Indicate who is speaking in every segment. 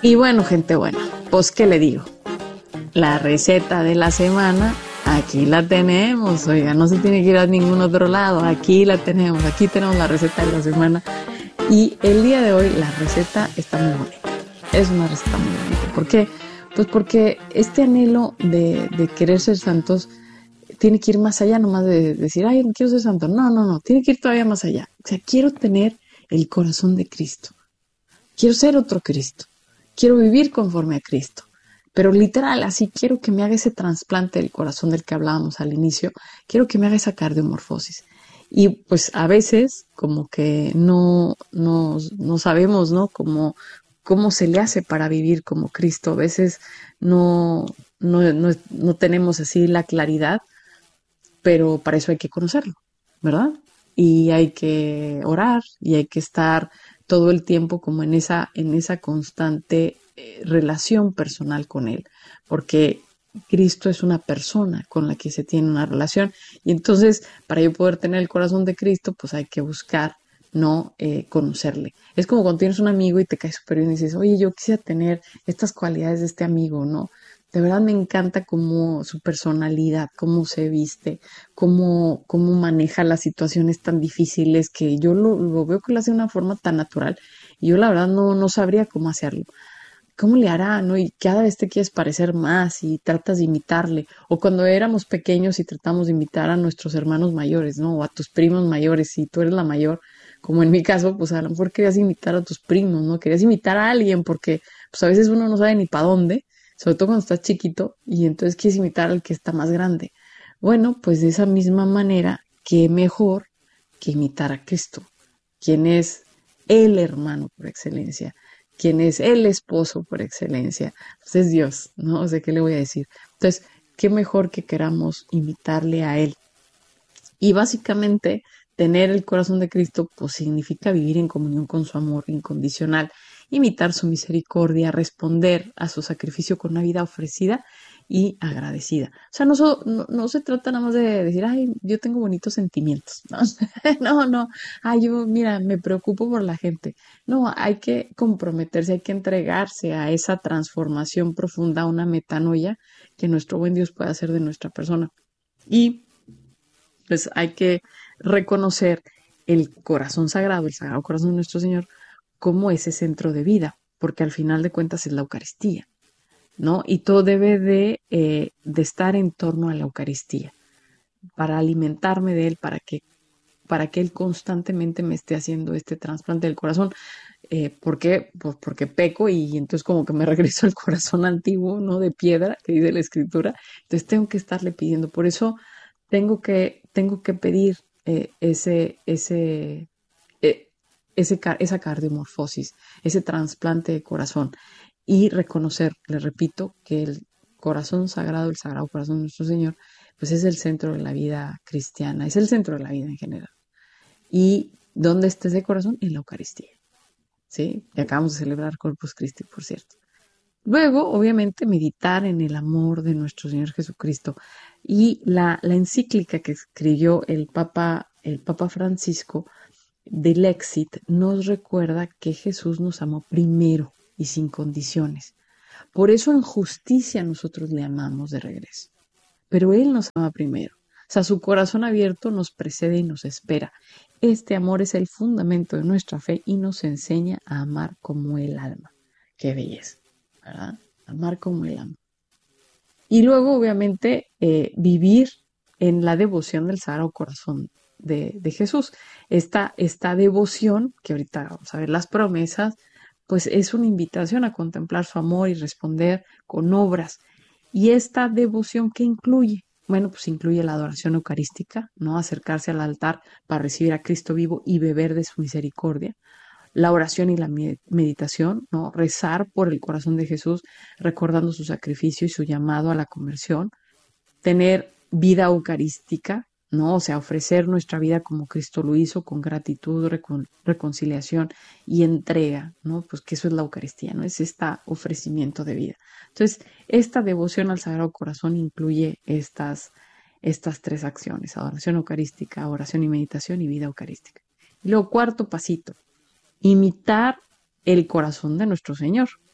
Speaker 1: Y bueno, gente buena, pues ¿qué le digo? La receta de la semana, aquí la tenemos, oiga, no se tiene que ir a ningún otro lado, aquí la tenemos, aquí tenemos la receta de la semana. Y el día de hoy la receta está muy bonita, es una receta muy bonita. ¿Por qué? Pues porque este anhelo de querer ser santos tiene que ir más allá nomás de decir, ay, no quiero ser santo. No, tiene que ir todavía más allá. O sea, quiero tener el corazón de Cristo, quiero ser otro Cristo, quiero vivir conforme a Cristo. Pero literal, así quiero que me haga ese trasplante del corazón del que hablábamos al inicio, quiero que me haga esa cardiomorfosis. Y pues a veces como que no sabemos, ¿no? Cómo se le hace para vivir como Cristo. A veces no tenemos así la claridad, pero para eso hay que conocerlo, ¿verdad? Y hay que orar y hay que estar todo el tiempo como en esa constante relación personal con Él, porque Cristo es una persona con la que se tiene una relación y entonces para yo poder tener el corazón de Cristo, pues hay que buscar no conocerle. Es como cuando tienes un amigo y te cae súper bien y dices, oye, yo quisiera tener estas cualidades de este amigo, ¿no? De verdad me encanta cómo su personalidad, cómo se viste, cómo maneja las situaciones tan difíciles que yo lo veo que lo hace de una forma tan natural y yo la verdad no sabría cómo hacerlo. ¿Cómo le hará, no? Y cada vez te quieres parecer más y tratas de imitarle. O cuando éramos pequeños y tratamos de imitar a nuestros hermanos mayores, ¿no? O a tus primos mayores, si tú eres la mayor, como en mi caso, pues a lo mejor querías imitar a tus primos, ¿no? Querías imitar a alguien porque pues a veces uno no sabe ni para dónde, sobre todo cuando estás chiquito, y entonces quieres imitar al que está más grande. Bueno, pues de esa misma manera, qué mejor que imitar a Cristo, quien es el hermano por excelencia, quien es el esposo por excelencia, pues es Dios, ¿no? O sea, ¿qué le voy a decir? Entonces, qué mejor que queramos imitarle a Él. Y básicamente, tener el corazón de Cristo, pues significa vivir en comunión con su amor incondicional, imitar su misericordia, responder a su sacrificio con una vida ofrecida y agradecida. O sea, no se trata nada más de decir, ay, yo tengo bonitos sentimientos, ¿no? No, ay, yo, mira, me preocupo por la gente. No, hay que comprometerse, hay que entregarse a esa transformación profunda, a una metanoia que nuestro buen Dios puede hacer de nuestra persona. Y pues hay que reconocer el corazón sagrado, el sagrado corazón de nuestro Señor, como ese centro de vida, porque al final de cuentas es la Eucaristía, ¿no? Y todo debe de estar en torno a la Eucaristía, para alimentarme de Él, para que Él constantemente me esté haciendo este trasplante del corazón. ¿Por qué? Pues porque peco y entonces como que me regreso al corazón antiguo, ¿no? De piedra, que dice la Escritura. Entonces tengo que estarle pidiendo. Por eso tengo que pedir eh, esa cardiomorfosis, ese trasplante de corazón y reconocer, le repito, que el corazón sagrado, el sagrado corazón de nuestro Señor, pues es el centro de la vida cristiana, es el centro de la vida en general. ¿Y dónde está ese corazón? En la Eucaristía, ¿sí? Y acabamos de celebrar Corpus Christi, por cierto. Luego, obviamente, meditar en el amor de nuestro Señor Jesucristo. Y la encíclica que escribió el Papa Francisco del Exit nos recuerda que Jesús nos amó primero y sin condiciones. Por eso en justicia nosotros le amamos de regreso. Pero Él nos ama primero. O sea, su corazón abierto nos precede y nos espera. Este amor es el fundamento de nuestra fe y nos enseña a amar como el alma. Qué belleza, ¿verdad? Amar como el alma. Y luego, obviamente, vivir en la devoción del Sagrado Corazón de Jesús. Esta devoción, que ahorita vamos a ver las promesas, pues es una invitación a contemplar su amor y responder con obras. Y esta devoción, ¿qué incluye? Bueno, pues incluye la adoración eucarística, ¿no? Acercarse al altar para recibir a Cristo vivo y beber de su misericordia, la oración y la meditación, ¿no? Rezar por el corazón de Jesús, recordando su sacrificio y su llamado a la conversión, tener vida eucarística, ¿no? O sea, ofrecer nuestra vida como Cristo lo hizo, con gratitud, reconciliación y entrega, ¿no? Pues que eso es la Eucaristía, ¿no? Es este ofrecimiento de vida. Entonces, esta devoción al Sagrado Corazón incluye estas tres acciones: adoración eucarística, oración y meditación y vida eucarística. Y luego, cuarto pasito, imitar el corazón de nuestro Señor.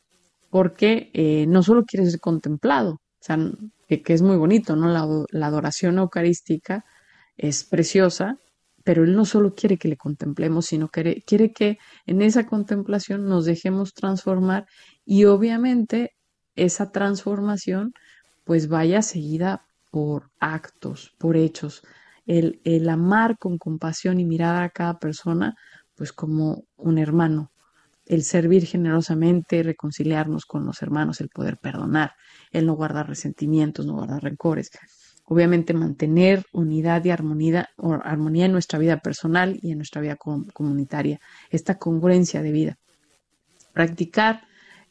Speaker 1: porque no solo quiere ser contemplado, o sea, que es muy bonito, ¿no? La adoración eucarística es preciosa, pero Él no solo quiere que le contemplemos, sino quiere que en esa contemplación nos dejemos transformar y obviamente esa transformación pues vaya seguida por actos, por hechos. El amar con compasión y mirar a cada persona pues como un hermano, el servir generosamente, reconciliarnos con los hermanos, el poder perdonar, el no guardar resentimientos, no guardar rencores. Obviamente mantener unidad y armonía en nuestra vida personal y en nuestra vida comunitaria, esta congruencia de vida. Practicar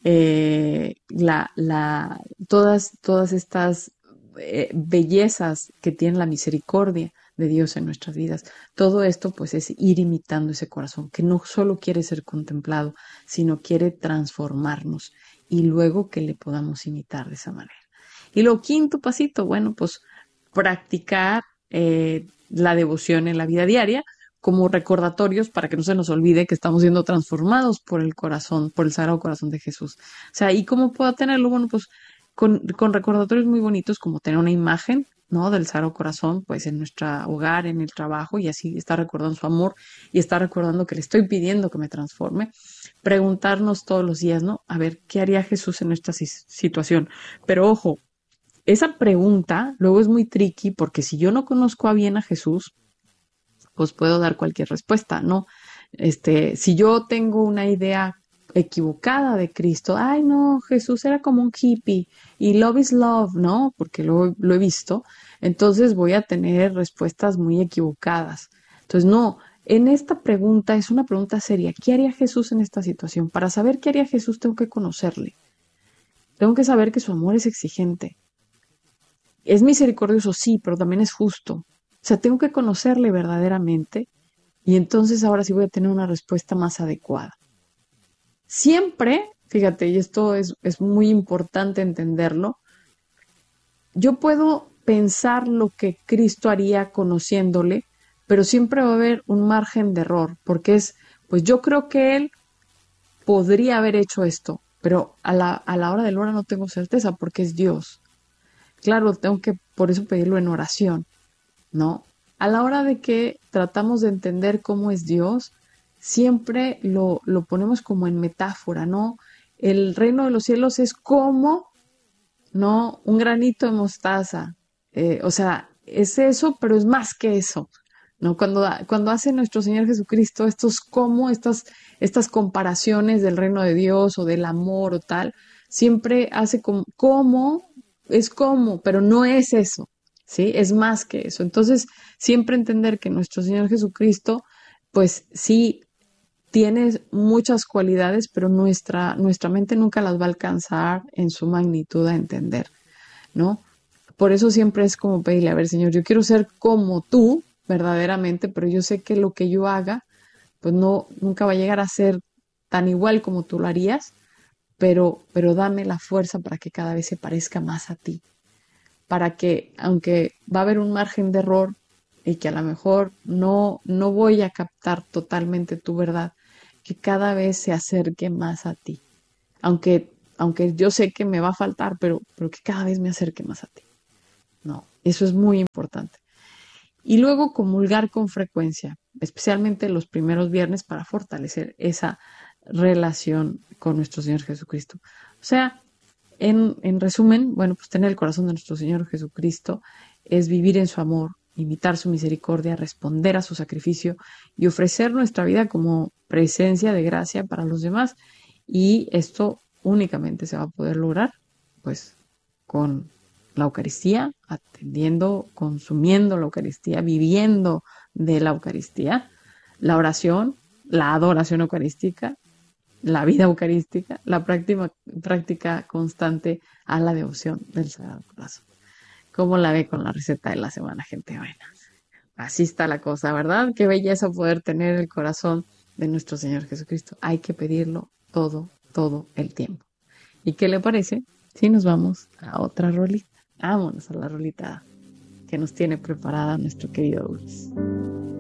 Speaker 1: todas estas bellezas que tiene la misericordia de Dios en nuestras vidas. Todo esto pues es ir imitando ese corazón que no solo quiere ser contemplado, sino quiere transformarnos y luego que le podamos imitar de esa manera. Y lo quinto pasito, bueno, pues practicar la devoción en la vida diaria como recordatorios para que no se nos olvide que estamos siendo transformados por el corazón, por el Sagrado Corazón de Jesús. O sea, ¿y cómo puedo tenerlo? Bueno, pues con recordatorios muy bonitos como tener una imagen, ¿no? Del Sagrado Corazón, pues en nuestro hogar, en el trabajo, y así está recordando su amor y está recordando que le estoy pidiendo que me transforme. Preguntarnos todos los días, ¿no? A ver, ¿qué haría Jesús en esta situación? Pero ojo, esa pregunta luego es muy tricky porque si yo no conozco bien a Jesús, pues puedo dar cualquier respuesta, ¿no? Si yo tengo una idea equivocada de Cristo, ay no, Jesús era como un hippie y love is love, ¿no? Porque lo he visto, entonces voy a tener respuestas muy equivocadas. Entonces, no, en esta pregunta es una pregunta seria. ¿Qué haría Jesús en esta situación? Para saber qué haría Jesús tengo que conocerle. Tengo que saber que su amor es exigente. Es misericordioso, sí, pero también es justo. O sea, tengo que conocerle verdaderamente y entonces ahora sí voy a tener una respuesta más adecuada. Siempre, fíjate, y esto es muy importante entenderlo, yo puedo pensar lo que Cristo haría conociéndole, pero siempre va a haber un margen de error, porque pues yo creo que Él podría haber hecho esto, pero a la hora de la hora no tengo certeza porque es Dios. Claro, tengo que por eso pedirlo en oración, ¿no? A la hora de que tratamos de entender cómo es Dios, siempre lo ponemos como en metáfora, ¿no? El reino de los cielos es como, ¿no? Un granito de mostaza. O sea, es eso, pero es más que eso, ¿no? Cuando hace nuestro Señor Jesucristo estas comparaciones del reino de Dios o del amor o tal, siempre hace es como, pero no es eso, ¿sí? Es más que eso. Entonces, siempre entender que nuestro Señor Jesucristo, pues sí, tiene muchas cualidades, pero nuestra mente nunca las va a alcanzar en su magnitud a entender, ¿no? Por eso siempre es como pedirle, a ver, Señor, yo quiero ser como tú, verdaderamente, pero yo sé que lo que yo haga, pues no, nunca va a llegar a ser tan igual como tú lo harías, pero dame la fuerza para que cada vez se parezca más a ti, para que, aunque va a haber un margen de error y que a lo mejor no voy a captar totalmente tu verdad, que cada vez se acerque más a ti. Aunque yo sé que me va a faltar, pero que cada vez me acerque más a ti. No, eso es muy importante. Y luego comulgar con frecuencia, especialmente los primeros viernes para fortalecer esa relación con nuestro Señor Jesucristo. O sea, en resumen, bueno, pues tener el corazón de nuestro Señor Jesucristo es vivir en su amor, imitar su misericordia, responder a su sacrificio y ofrecer nuestra vida como presencia de gracia para los demás. Y esto únicamente se va a poder lograr, pues, con la Eucaristía, atendiendo, consumiendo la Eucaristía, viviendo de la Eucaristía, la oración, la adoración eucarística, la vida eucarística, la práctica constante a la devoción del Sagrado Corazón. ¿Cómo la ve con la receta de la semana, gente buena? Así está la cosa, ¿verdad? Qué belleza poder tener el corazón de nuestro Señor Jesucristo. Hay que pedirlo todo el tiempo. ¿Y qué le parece si nos vamos a otra rolita? Vámonos a la rolita que nos tiene preparada nuestro querido Dulce.